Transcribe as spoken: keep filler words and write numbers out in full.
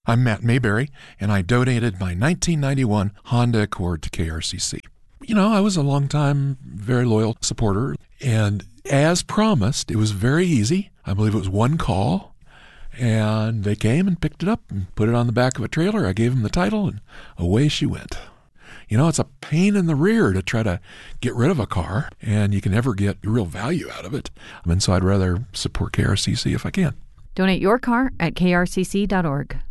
I'm Matt Mayberry, and I donated my nineteen ninety-one Honda Accord to K R C C. You know, I was a long-time, very loyal supporter, and as promised, it was very easy. I believe it was one call, and they came and picked it up and put it on the back of a trailer. I gave them the title, and away she went. You know, it's a pain in the rear to try to get rid of a car, and you can never get real value out of it. I mean, so I'd rather support K R C C if I can. Donate your car at K R C C dot org.